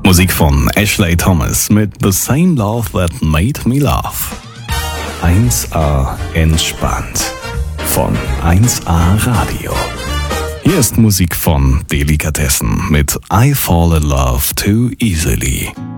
Musik von Ashley Thomas mit The Same Love That Made Me Laugh. 1A entspannt von 1A Radio. Hier ist Musik von Delikatessen mit I Fall in Love Too Easily.